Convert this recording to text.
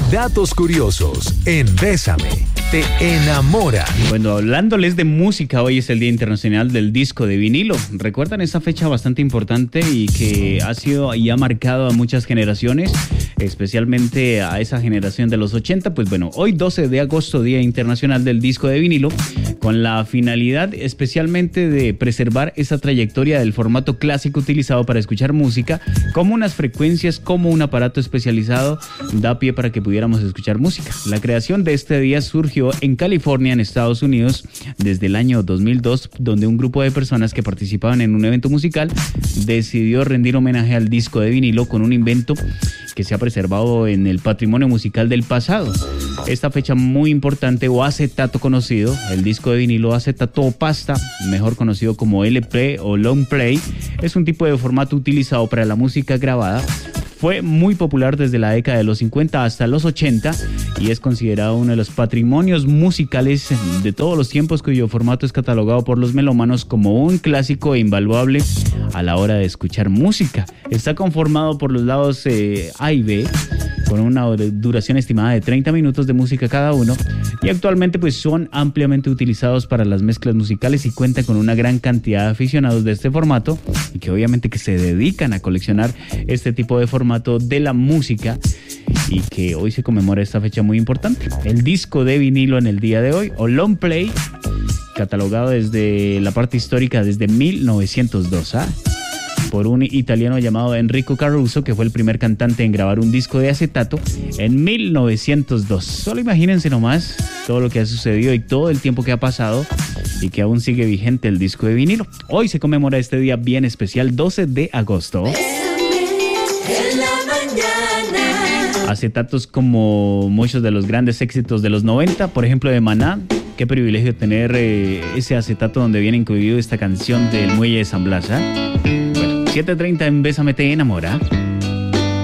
Datos curiosos en Bésame, te enamora. Bueno, hablándoles de música, hoy es el Día Internacional del Disco de Vinilo. ¿Recuerdan esa fecha bastante importante y que ha sido y ha marcado a muchas generaciones, especialmente a esa generación de los 80? Pues bueno, hoy 12 de agosto, Día Internacional del Disco de Vinilo, con la finalidad especialmente de preservar esa trayectoria del formato clásico utilizado para escuchar música, como unas frecuencias, como un aparato especializado da pie para que pudiéramos escuchar música. La creación de este día surgió en California, en Estados Unidos, desde el año 2002, donde un grupo de personas que participaban en un evento musical decidió rendir homenaje al disco de vinilo con un invento que se ha preservado en el patrimonio musical del pasado. Esta fecha muy importante, o acetato conocido, el disco de vinilo acetato o pasta, mejor conocido como LP o long play, es un tipo de formato utilizado para la música grabada. Fue muy popular desde la década de los 50 hasta los 80 y es considerado uno de los patrimonios musicales de todos los tiempos, cuyo formato es catalogado por los melómanos como un clásico e invaluable a la hora de escuchar música. Está conformado por los lados A y B, con una duración estimada de 30 minutos de música cada uno, y actualmente pues son ampliamente utilizados para las mezclas musicales y cuentan con una gran cantidad de aficionados de este formato y que obviamente que se dedican a coleccionar este tipo de formato de la música, y que hoy se conmemora esta fecha muy importante, el disco de vinilo en el día de hoy, o long play, catalogado desde la parte histórica desde 1902, por un italiano llamado Enrico Caruso, que fue el primer cantante en grabar un disco de acetato en 1902. Solo imagínense nomás todo lo que ha sucedido y todo el tiempo que ha pasado y que aún sigue vigente el disco de vinilo. Hoy se conmemora este día bien especial, 12 de agosto. Acetatos como muchos de los grandes éxitos de los 90, por ejemplo de Maná. Qué privilegio tener ese acetato donde viene incluido esta canción del Muelle de San Blas. Bueno, 7:30 en Bésame te enamora.